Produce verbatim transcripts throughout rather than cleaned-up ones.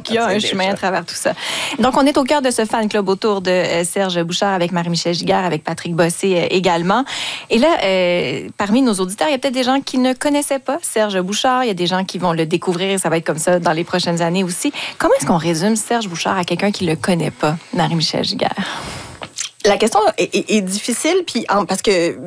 Donc, il y a un chemin à travers tout ça. Donc, on est au cœur de ce fan club autour de euh, Serge Bouchard avec Marie-Michel Giguère, avec Patrick Bossé euh, également. Et là, euh, parmi nos auditeurs, il y a peut-être des gens qui ne connaissaient pas Serge Bouchard. Il y a des gens qui vont le découvrir et ça va être comme ça dans les prochaines années aussi. Comment est-ce qu'on résume Serge Bouchard à quelqu'un qui ne le connaît pas, Marie-Michel Giguère? La question est, est, est difficile, puis en, parce que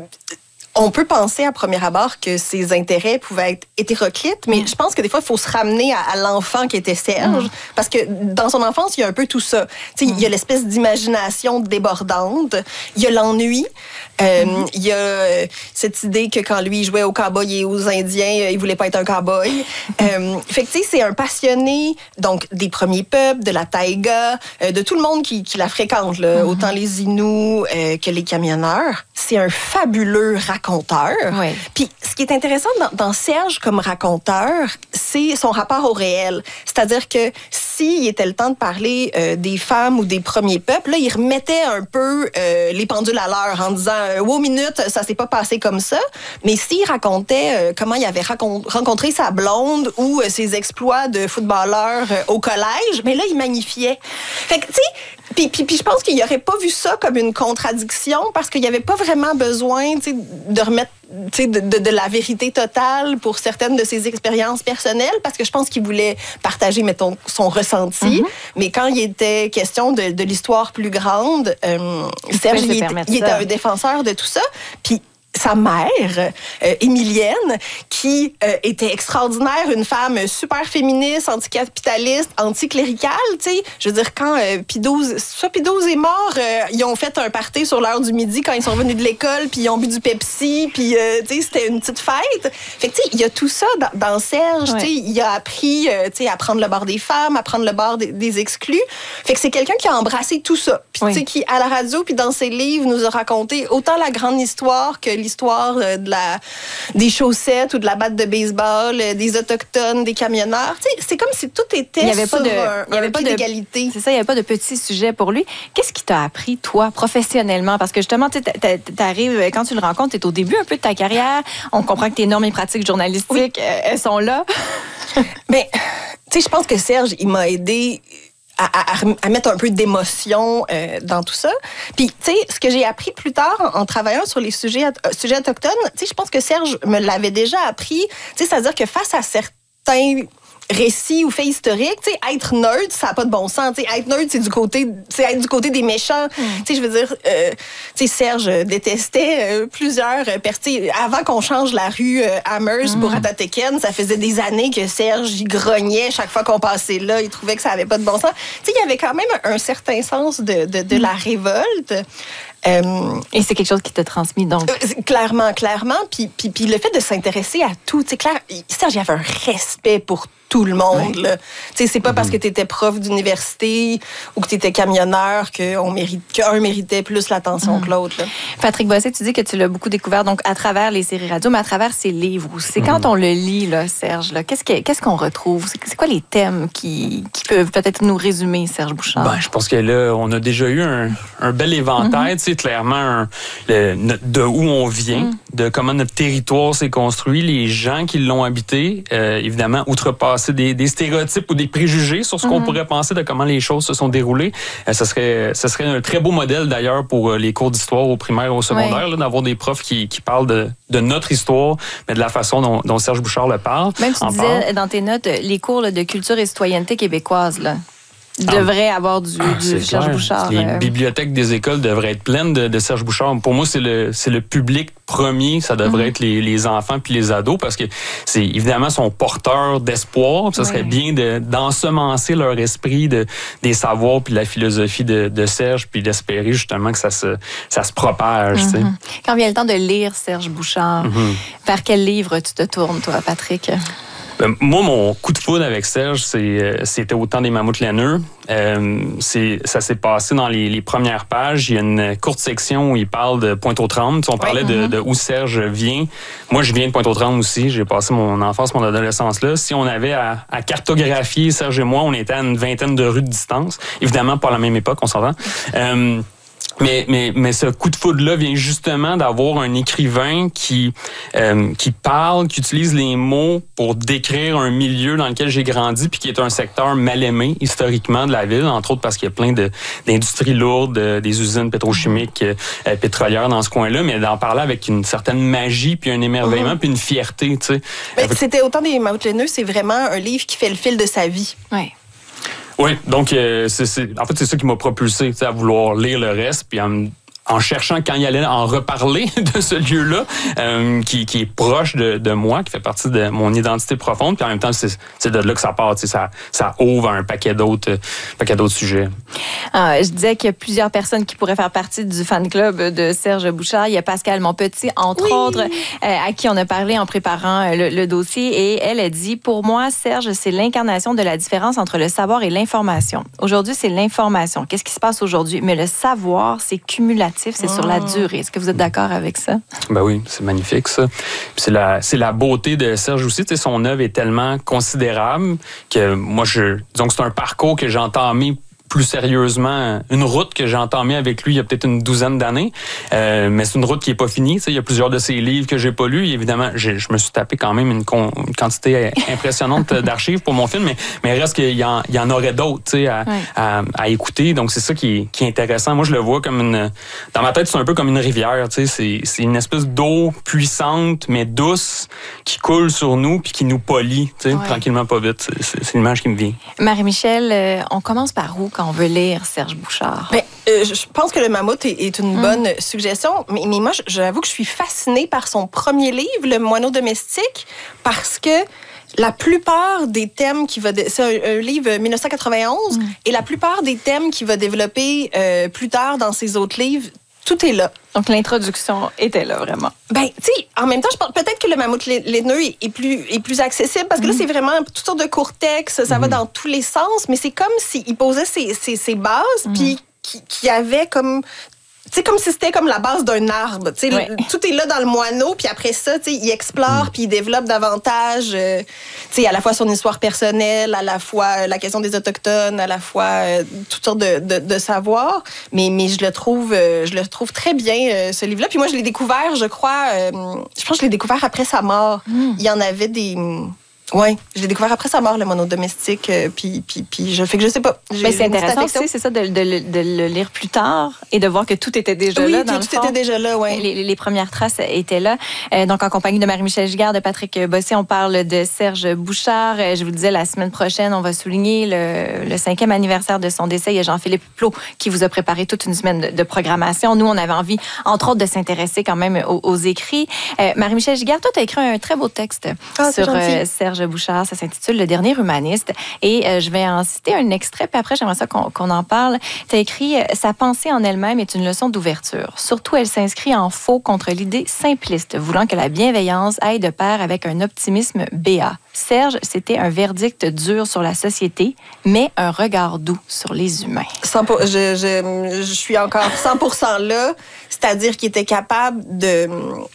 on peut penser à premier abord que ses intérêts pouvaient être hétéroclites, mais je pense que des fois, il faut se ramener à, à l'enfant qui était Serge, mm. parce que dans son enfance, il y a un peu tout ça. Tu sais, mm. il y a l'espèce d'imagination débordante, il y a l'ennui, euh, mm. il y a cette idée que quand lui jouait aux cowboys et aux Indiens, il voulait pas être un cowboy. euh, fait que tu sais, c'est un passionné donc des premiers peuples, de la taïga, euh, de tout le monde qui, qui la fréquente, là, mm. autant les Inuits euh, que les camionneurs. C'est un fabuleux raconteur. Oui. Puis, ce qui est intéressant dans, dans Serge comme raconteur, c'est son rapport au réel. C'est-à-dire que s'il était le temps de parler euh, des femmes ou des premiers peuples, là, il remettait un peu euh, les pendules à l'heure en disant euh, « Wow, minute, ça s'est pas passé comme ça ». Mais s'il racontait euh, comment il avait racon- rencontré sa blonde ou euh, ses exploits de footballeur euh, au collège, mais là, il magnifiait. Fait que, tu sais, Puis, puis, puis je pense qu'il n'aurait pas vu ça comme une contradiction parce qu'il n'y avait pas vraiment besoin de remettre de, de, de la vérité totale pour certaines de ses expériences personnelles parce que je pense qu'il voulait partager, mettons, son ressenti. Mm-hmm. Mais quand il était question de, de l'histoire plus grande, euh, Serge, il, il était un défenseur de tout ça. Puis sa mère, euh, Émilienne, qui euh, était extraordinaire, une femme super féministe, anticapitaliste, anticléricale, tu sais. Je veux dire, quand euh, Pie douze, soit Pie douze est mort, euh, ils ont fait un party sur l'heure du midi quand ils sont revenus de l'école, puis ils ont bu du Pepsi, puis euh, tu sais, c'était une petite fête. Fait que tu sais, il y a tout ça dans, dans Serge, ouais. Tu sais, il a appris, euh, tu sais, à prendre le bord des femmes, à prendre le bord des, des exclus. Fait que c'est quelqu'un qui a embrassé tout ça. Puis oui. Tu sais, qui, à la radio, puis dans ses livres, nous a raconté autant la grande histoire que l'histoire de la, des chaussettes ou de la batte de baseball, des Autochtones, des camionneurs. Tu sais, c'est comme si tout était il y avait sur pas de, un, il y avait un pas d'égalité. C'est ça, il n'y avait pas de petits sujets pour lui. Qu'est-ce qui t'a appris, toi, professionnellement? Parce que justement, tu arrives, quand tu le rencontres, tu es au début un peu de ta carrière. On comprend que tes normes et pratiques journalistiques, oui. euh, elles sont là. Mais, tu sais, je pense que Serge, il m'a aidé À, à, à mettre un peu d'émotion euh, dans tout ça. Puis, tu sais, ce que j'ai appris plus tard en, en travaillant sur les sujets, euh, sujets autochtones, tu sais, je pense que Serge me l'avait déjà appris. Tu sais, c'est-à-dire que face à certains récits ou faits historiques, tu sais, être neutre, ça n'a pas de bon sens. Tu sais, être neutre, c'est du côté, c'est être du côté des méchants. Mm. Tu sais, je veux dire, euh, tu sais, Serge détestait euh, plusieurs personnes. Avant qu'on change la rue euh, Amherst mm. pour Atatéken, ça faisait des années que Serge y grognait chaque fois qu'on passait là. Il trouvait que ça n'avait pas de bon sens. Tu sais, il y avait quand même un certain sens de, de, de mm. la révolte. Euh, Et c'est quelque chose qui t'a transmis, donc? Euh, clairement, clairement. Puis, puis, puis le fait de s'intéresser à tout, tu sais, clair, Serge, il y avait un respect pour tout le monde. Oui. Tu sais, c'est pas mm-hmm. parce que tu étais prof d'université ou que tu étais camionneur qu'on mérite, qu'un méritait plus l'attention mm-hmm. que l'autre. Là. Patrick Bossé, tu dis que tu l'as beaucoup découvert donc à travers les séries radio, mais à travers ses livres aussi. C'est mm-hmm. quand on le lit, là, Serge, là, qu'est-ce, que, qu'est-ce qu'on retrouve? C'est, c'est quoi les thèmes qui, qui peuvent peut-être nous résumer, Serge Bouchard? Ben, je pense que là, on a déjà eu un, un bel éventail, mm-hmm. tu sais, clairement, un, le, de où on vient, mm. de comment notre territoire s'est construit, les gens qui l'ont habité, euh, évidemment, outrepasser Des, des stéréotypes ou des préjugés sur ce mm-hmm. qu'on pourrait penser de comment les choses se sont déroulées. Euh, ce serait, ce serait un très beau modèle d'ailleurs pour euh, les cours d'histoire au primaire et au secondaire, oui. là, d'avoir des profs qui, qui parlent de, de notre histoire, mais de la façon dont, dont Serge Bouchard le parle. Même tu disais parle. Dans tes notes, les cours là, de culture et citoyenneté québécoise, là. devrait avoir du, ah, du Serge clair. Bouchard. Les euh... bibliothèques des écoles devraient être pleines de, de Serge Bouchard. Pour moi, c'est le, c'est le public premier. Ça devrait mm-hmm. être les, les enfants puis les ados parce que c'est évidemment son porteur d'espoir. Ça oui. serait bien de, d'ensemencer leur esprit de, des savoirs puis de la philosophie de, de Serge puis d'espérer justement que ça se, ça se propage. Mm-hmm. Tu sais. Quand vient le temps de lire Serge Bouchard, mm-hmm. vers quel livre tu te tournes, toi, Patrick? Ben, moi, mon coup de foudre avec Serge, c'est, c'était au temps des Mammouths laineux. Euh, c'est, ça s'est passé dans les, les premières pages. Il y a une courte section où il parle de Pointe-aux-Trembles. On parlait oui, de, mm-hmm. de où Serge vient. Moi, je viens de Pointe-aux-Trembles aussi. J'ai passé mon enfance, mon adolescence là. Si on avait à, à cartographier, Serge et moi, on était à une vingtaine de rues de distance. Évidemment, pas à la même époque, on s'entend. Euh, Mais, mais, mais ce coup de foudre-là vient justement d'avoir un écrivain qui, euh, qui parle, qui utilise les mots pour décrire un milieu dans lequel j'ai grandi, puis qui est un secteur mal aimé historiquement de la ville, entre autres parce qu'il y a plein de, d'industries lourdes, des usines pétrochimiques, euh, pétrolières dans ce coin-là, mais d'en parler avec une certaine magie, puis un émerveillement, mm-hmm. puis une fierté, tu sais. Ben, c'était autant des Mammouths laineux, c'est vraiment un livre qui fait le fil de sa vie. Oui. Oui, donc euh, c'est, c'est, en fait, c'est ça qui m'a propulsé à vouloir lire le reste, puis en, en cherchant quand il allait en reparler de ce lieu-là, euh, qui, qui est proche de, de moi, qui fait partie de mon identité profonde, puis en même temps, c'est, c'est de là que ça part, ça, ça ouvre un paquet d'autres, un paquet d'autres sujets. Ah, je disais qu'il y a plusieurs personnes qui pourraient faire partie du fan club de Serge Bouchard. Il y a Pascal Monpetit, entre oui. autres, euh, à qui on a parlé en préparant le, le dossier. Et elle a dit, pour moi, Serge, c'est l'incarnation de la différence entre le savoir et l'information. Aujourd'hui, c'est l'information. Qu'est-ce qui se passe aujourd'hui? Mais le savoir, c'est cumulatif, c'est oh. sur la durée. Est-ce que vous êtes d'accord avec ça? Ben oui, c'est magnifique, ça. Puis c'est la, c'est la beauté de Serge aussi. Tu sais, son œuvre est tellement considérable que moi, je, disons que c'est un parcours que j'ai entamé plus sérieusement, une route que j'ai entamée avec lui il y a peut-être une douzaine d'années, euh, mais c'est une route qui est pas finie. Tu sais, il y a plusieurs de ses livres que j'ai pas lus. Et évidemment, j'ai, je me suis tapé quand même une, con, une quantité impressionnante d'archives pour mon film, mais mais il reste qu'il y en, il y en aurait d'autres, tu sais, à, ouais. à, à écouter. Donc c'est ça qui est, qui est intéressant. Moi, je le vois comme une, dans ma tête, c'est un peu comme une rivière. Tu sais, c'est, c'est une espèce d'eau puissante mais douce qui coule sur nous puis qui nous polie, tu sais, ouais. tranquillement, pas vite. C'est, c'est, c'est l'image qui me vient. Marie-Michel, euh, on commence par où quand on veut lire Serge Bouchard? Ben, euh, je pense que Le Mammouth est, est une mmh. bonne suggestion, mais, mais moi, j'avoue que je suis fascinée par son premier livre, Le Moineau domestique, parce que la plupart des thèmes qui va... Dé- c'est un, un livre dix-neuf cent quatre-vingt-onze, mmh. et la plupart des thèmes qu'il va développer euh, plus tard dans ses autres livres, tout est là. Donc, l'introduction était là, vraiment. Ben, tu sais, en même temps, je pense peut-être que Le Mammouth laineux est plus, est plus accessible, parce que mmh. là, c'est vraiment toutes sortes de courts textes, ça mmh. va dans tous les sens, mais c'est comme s'il posait ses, ses, ses bases, mmh. puis qu'il y avait comme... Tu sais, comme si c'était comme la base d'un arbre. Tu sais, ouais. tout est là dans le moineau, puis après ça, tu sais, il explore, mmh. puis il développe davantage, euh, tu sais, à la fois son histoire personnelle, à la fois la question des Autochtones, à la fois euh, toutes sortes de, de, de savoirs. Mais, mais je le trouve, euh, je le trouve très bien, euh, ce livre-là. Puis moi, je l'ai découvert, je crois, euh, je pense que je l'ai découvert après sa mort. Mmh. Il y en avait des... Oui, je l'ai découvert après sa mort, Le Moineau domestique, euh, puis, puis, puis je fais que je sais pas. Mais c'est intéressant aussi, c'est ça, de, de, de le lire plus tard et de voir que tout était déjà oui, là, dans tout, le tout fond. était déjà là, oui. Les, les premières traces étaient là. Euh, donc, en compagnie de Marie-Michel Giguère, de Patrick Bossé, on parle de Serge Bouchard. Euh, je vous le disais, la semaine prochaine, on va souligner le, le cinquième anniversaire de son décès. Il y a Jean-Philippe Plot qui vous a préparé toute une semaine de, de programmation. Nous, on avait envie, entre autres, de s'intéresser quand même aux, aux écrits. Euh, Marie-Michel Giguère, toi, tu as écrit un très beau texte ah, sur euh, Serge Bouchard. Ça s'intitule Le dernier humaniste. Et euh, je vais en citer un extrait, puis après, j'aimerais ça qu'on, qu'on en parle. Tu as écrit « Sa pensée en elle-même est une leçon d'ouverture. Surtout, elle s'inscrit en faux contre l'idée simpliste, voulant que la bienveillance aille de pair avec un optimisme béat. Serge, c'était un verdict dur sur la société, mais un regard doux sur les humains. » cent pour cent, je, je, je suis encore cent pour cent là, c'est-à-dire qu'il était capable de...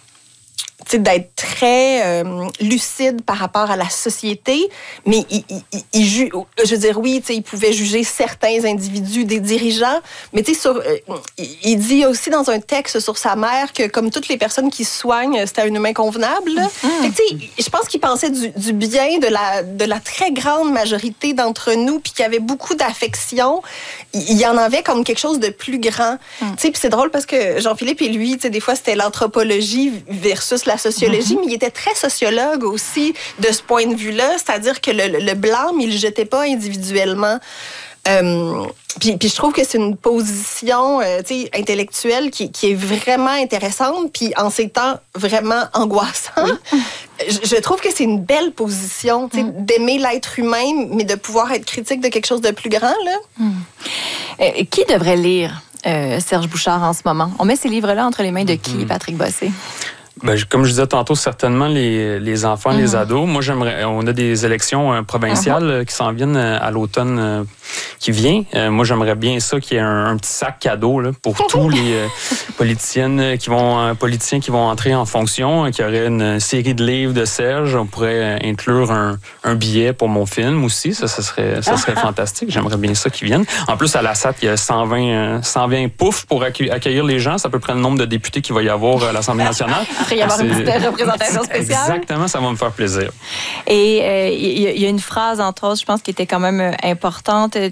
d'être très euh, lucide par rapport à la société, mais il, il, il ju- je veux dire, oui, il pouvait juger certains individus, des dirigeants, mais sur, euh, il dit aussi dans un texte sur sa mère que, comme toutes les personnes qui se soignent, c'était un humain convenable. Mmh. Fait que, je pense qu'il pensait du, du bien de la, de la très grande majorité d'entre nous, puis qu'il y avait beaucoup d'affection. Il y en avait comme quelque chose de plus grand. Mmh. Puis c'est drôle parce que Jean-Philippe et lui, des fois, c'était l'anthropologie versus la sociologie, mm-hmm. mais il était très sociologue aussi de ce point de vue-là, c'est-à-dire que le, le blâme, il ne le jetait pas individuellement. Euh, puis, puis je trouve que c'est une position euh, intellectuelle qui, qui est vraiment intéressante, puis en ces temps vraiment angoissant. Oui. Je, je trouve que c'est une belle position, mm. d'aimer l'être humain, mais de pouvoir être critique de quelque chose de plus grand. Là. Mm. Euh, qui devrait lire euh, Serge Bouchard en ce moment? On met ces livres-là entre les mains de qui, mm. Patrick Bossé? Ben, comme je disais tantôt, certainement les, les enfants, mmh. les ados. Moi, j'aimerais. On a des élections euh, provinciales mmh. qui s'en viennent à l'automne, euh, qui vient. Euh, moi, j'aimerais bien ça qu'il y ait un, un petit sac cadeau là, pour tous les euh, politiciennes qui vont, euh, politiciens qui vont entrer en fonction, qu'il y aurait une série de livres de Serge. On pourrait inclure un, un billet pour mon film aussi. Ça, ça serait, ça serait fantastique. J'aimerais bien ça qu'ils viennent. En plus, à la S A T, il y a cent vingt poufs pour accueillir les gens. C'est à peu près le nombre de députés qu'il va y avoir à l'Assemblée nationale. Il va y avoir une petite représentation spéciale. Exactement, ça va me faire plaisir. Et il euh, y, y a une phrase, entre autres, je pense, qui était quand même importante.